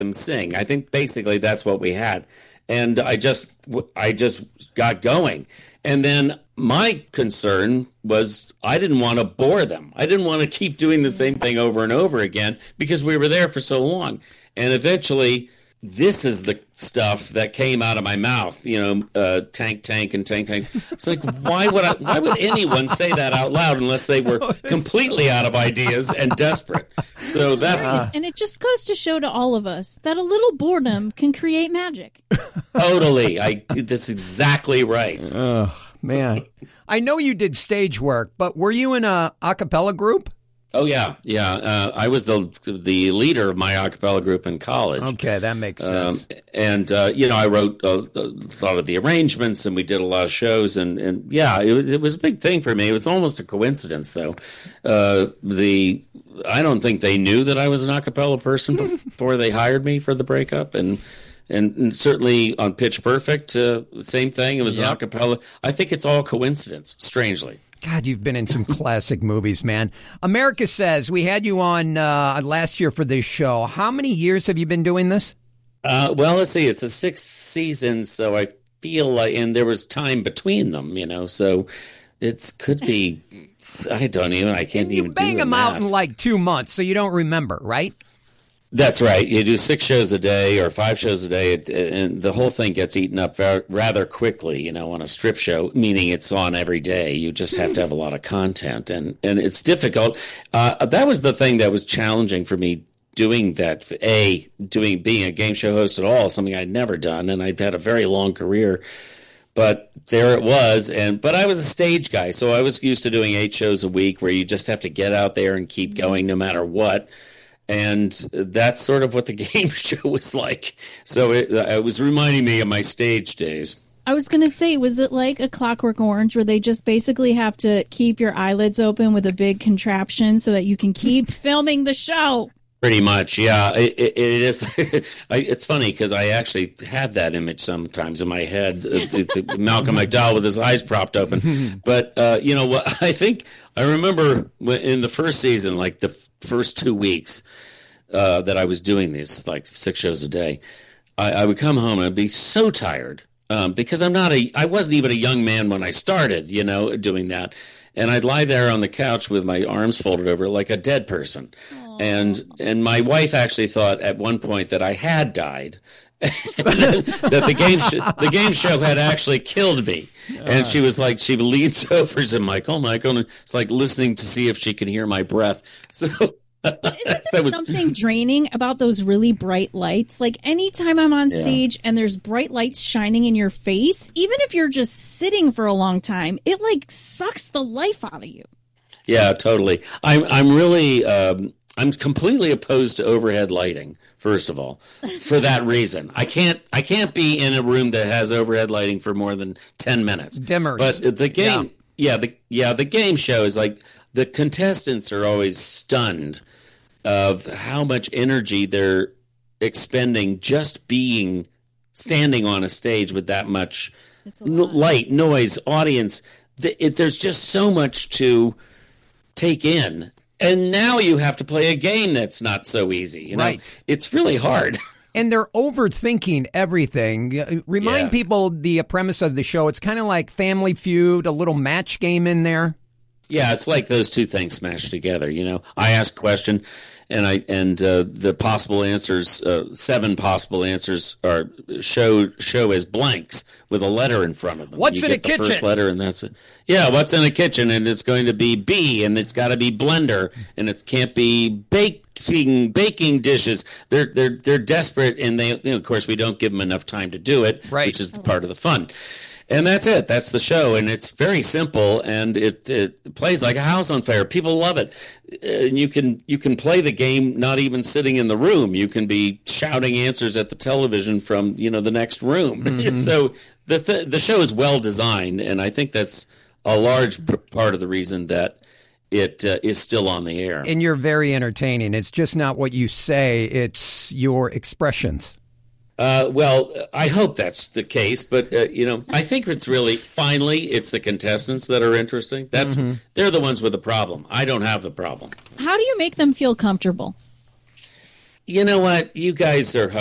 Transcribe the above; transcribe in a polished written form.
them sing. I think basically that's what we had. And I just got going. And then my concern was I didn't want to bore them. I didn't want to keep doing the same thing over and over again because we were there for so long. And eventually, this is the stuff that came out of my mouth, tank, and tank. It's like, why would anyone say that out loud unless they were completely out of ideas and desperate? So that's and it just goes to show to all of us that a little boredom can create magic. Totally. That's exactly right. Oh, man. I know you did stage work, but were you in a cappella group? Oh, yeah. I was the leader of my a cappella group in college. Okay, that makes sense. I wrote a lot of the arrangements, and we did a lot of shows. And it was a big thing for me. It was almost a coincidence, though. I don't think they knew that I was an a cappella person before they hired me for the breakup. And certainly on Pitch Perfect, same thing. It was an a cappella. I think it's all coincidence, strangely. God, you've been in some classic movies, man. America Says, we had you on last year for this show. How many years have you been doing this? Well, let's see. It's the 6th season, so I feel like, and there was time between them, so it could be, I can't even do the math. You bang them out in like 2 months, so you don't remember, right? That's right. You do 6 shows a day or 5 shows a day, and the whole thing gets eaten up rather quickly, on a strip show, meaning it's on every day. You just have to have a lot of content, and it's difficult. That was the thing that was challenging for me doing that. Being a game show host at all, something I'd never done, and I'd had a very long career. But there it was, but I was a stage guy, so I was used to doing 8 shows a week where you just have to get out there and keep going no matter what. And that's sort of what the game show was like. So it was reminding me of my stage days. I was going to say, was it like a Clockwork Orange where they just basically have to keep your eyelids open with a big contraption so that you can keep filming the show? Pretty much, yeah. It is. It's funny because I actually had that image sometimes in my head, Malcolm McDowell with his eyes propped open. But, what I think I remember in the first season, like the first 2 weeks that I was doing these, like 6 shows a day, I would come home and I'd be so tired because I wasn't even a young man when I started, doing that. And I'd lie there on the couch with my arms folded over like a dead person. And my wife actually thought at one point that I had died, that the game show had actually killed me. And she was like, she leans over and said, Michael, it's like listening to see if she can hear my breath. So isn't there something draining about those really bright lights? Like anytime I'm on stage and there's bright lights shining in your face, even if you're just sitting for a long time, it like sucks the life out of you. Yeah, totally. I'm really I'm completely opposed to overhead lighting, first of all, for that reason. I can't be in a room that has overhead lighting for more than 10 minutes. Dimmers. But the game, the game show is like the contestants are always stunned of how much energy they're expending just standing on a stage with that much light, noise, audience. There's just so much to take in. And now you have to play a game that's not so easy. Right. It's really hard. And they're overthinking everything. Remind people the premise of the show. It's kind of like Family Feud, a little match game in there. Yeah, it's like those two things smashed together. I ask a question, and the possible answers, 7 possible answers, are show as blanks with a letter in front of them. What's in a kitchen? First letter, and that's it. Yeah, what's in a kitchen? And it's going to be B, and it's got to be blender, and it can't be baking dishes. They're desperate, and they of course we don't give them enough time to do it, right, which is part of the fun. And that's it. That's the show, and it's very simple, and it plays like a house on fire. People love it. And you can play the game not even sitting in the room. You can be shouting answers at the television from the next room. Mm-hmm. So the show is well designed, and I think that's a large part of the reason that it is still on the air. And you're very entertaining. It's just not what you say; it's your expressions. Well, I hope that's the case, but I think it's the contestants that are interesting. They're the ones with the problem. I don't have the problem. How do you make them feel comfortable? You know what? You guys are